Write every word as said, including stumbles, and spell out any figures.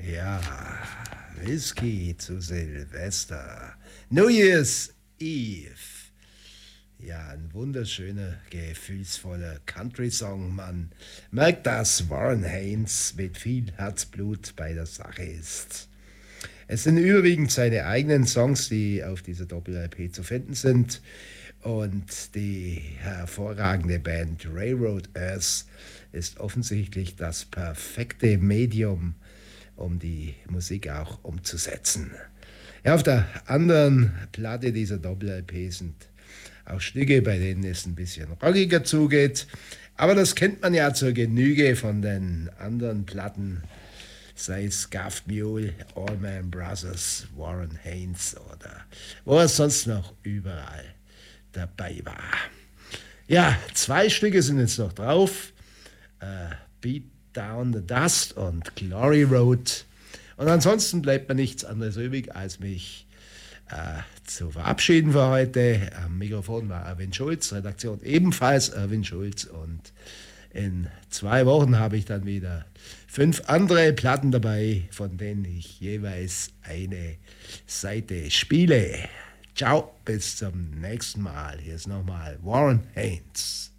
Ja, Whisky zu Silvester. New Year's Eve. Ja, ein wunderschöner, gefühlsvoller Country-Song. Man merkt, dass Warren Haynes mit viel Herzblut bei der Sache ist. Es sind überwiegend seine eigenen Songs, die auf dieser Doppel-L P zu finden sind. Und die hervorragende Band Railroad Earth ist offensichtlich das perfekte Medium, um die Musik auch umzusetzen. Ja, auf der anderen Platte dieser Doppel-L P sind auch Stücke, bei denen es ein bisschen rockiger zugeht. Aber das kennt man ja zur Genüge von den anderen Platten, sei es Scuffed Mule, Allman Brothers, Warren Haynes oder wo er sonst noch überall dabei war. Ja, zwei Stücke sind jetzt noch drauf. Uh, Beat Down the Dust und Glory Road. Und ansonsten bleibt mir nichts anderes übrig, als mich äh, zu verabschieden für heute. Am Mikrofon war Erwin Schulz, Redaktion ebenfalls Erwin Schulz. Und in zwei Wochen habe ich dann wieder fünf andere Platten dabei, von denen ich jeweils eine Seite spiele. Ciao, bis zum nächsten Mal. Hier ist nochmal Warren Haynes.